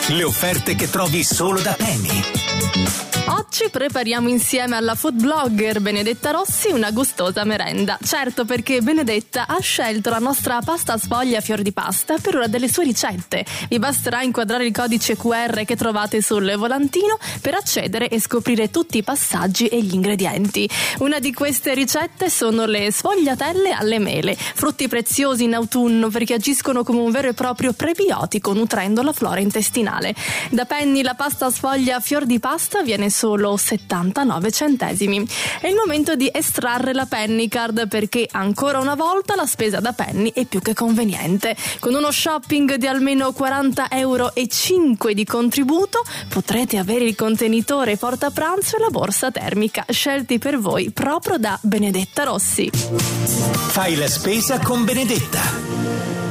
Le offerte che trovi solo da Penny. Oggi prepariamo insieme alla food blogger Benedetta Rossi una gustosa merenda. Certo, perché Benedetta ha scelto la nostra pasta sfoglia fior di pasta per una delle sue ricette. Vi basterà inquadrare il codice QR che trovate sul volantino per accedere e scoprire tutti i passaggi e gli ingredienti. Una di queste ricette sono le sfogliatelle alle mele, frutti preziosi in autunno perché agiscono come un vero e proprio prebiotico nutrendo la flora intestinale. Da Penny la pasta sfoglia fior di pasta viene solo 79 centesimi. È il momento di estrarre la Penny Card perché ancora una volta la spesa da Penny è più che conveniente. Con uno shopping di almeno 40 euro e 5 di contributo potrete avere il contenitore portapranzo e la borsa termica scelti per voi proprio da Benedetta Rossi. Fai la spesa con Benedetta.